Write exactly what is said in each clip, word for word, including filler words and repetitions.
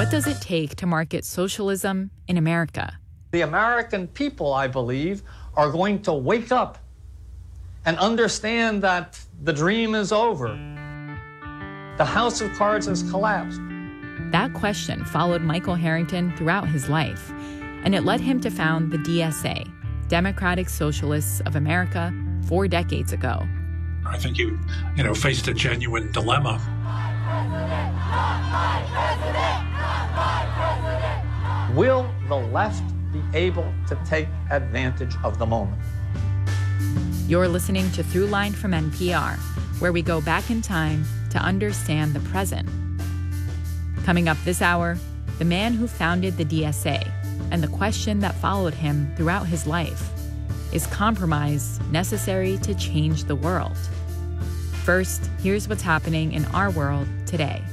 What does it take to market socialism in America? The American people, I believe, are going to wake up and understand that the dream is over. The house of cards has collapsed. That question followed Michael Harrington throughout his life, and it led him to found the D S A, Democratic Socialists of America, four decades ago. I think he, you know, faced a genuine dilemma. Will the left be able to take advantage of the moment? You're listening to Throughline from N P R, where we go back in time to understand the present. Coming up this hour, the man who founded the D S A and the question that followed him throughout his life. Is compromise necessary to change the world? First, here's what's happening in our world today.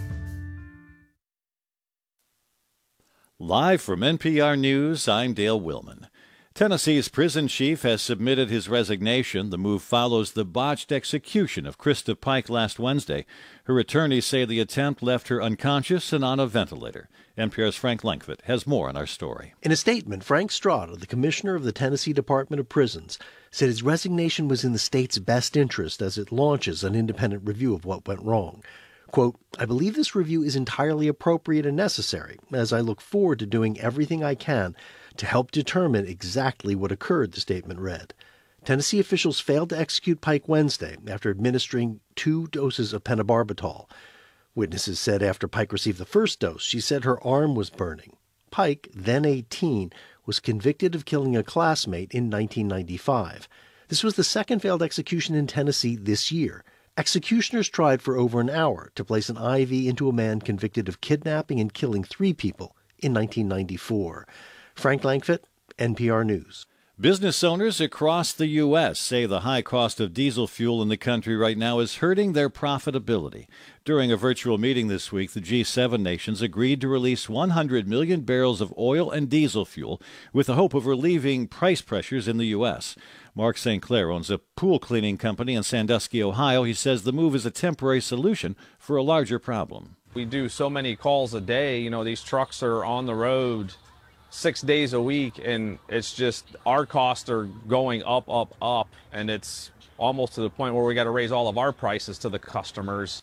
Live from N P R News, I'm Dale Willman. Tennessee's prison chief has submitted his resignation. The move follows the botched execution of Krista Pike last Wednesday. Her attorneys say the attempt left her unconscious and on a ventilator. N P R's Frank Langfitt has more on our story. In a statement, Frank Strada, the commissioner of the Tennessee Department of Prisons, said his resignation was in the state's best interest as it launches an independent review of what went wrong. Quote, I believe this review is entirely appropriate and necessary, as I look forward to doing everything I can to help determine exactly what occurred, the statement read. Tennessee officials failed to execute Pike Wednesday after administering two doses of pentobarbital. Witnesses said after Pike received the first dose, she said her arm was burning. Pike, then eighteen, was convicted of killing a classmate in nineteen ninety-five. This was the second failed execution in Tennessee this year. Executioners tried for over an hour to place an I V into a man convicted of kidnapping and killing three people in nineteen ninety-four. Frank Langfitt, N P R News. Business owners across the U S say the high cost of diesel fuel in the country right now is hurting their profitability. During a virtual meeting this week, the G seven nations agreed to release one hundred million barrels of oil and diesel fuel with the hope of relieving price pressures in the U S. Mark Saint Clair owns a pool cleaning company in Sandusky, Ohio. He says the move is a temporary solution for a larger problem. We do so many calls a day. You know, these trucks are on the road six days a week, and it's just our costs are going up, up, up, and it's almost to the point where we got to raise all of our prices to the customers.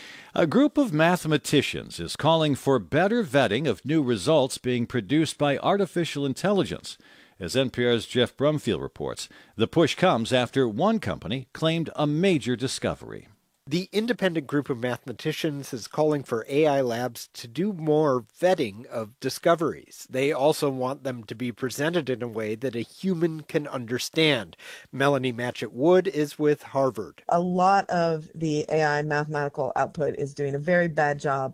A group of mathematicians is calling for better vetting of new results being produced by artificial intelligence. As N P R's Jeff Brumfield reports, the push comes after one company claimed a major discovery. The independent group of mathematicians is calling for A I labs to do more vetting of discoveries. They also want them to be presented in a way that a human can understand. Melanie Matchett Wood is with Harvard. A lot of the A I mathematical output is doing a very bad job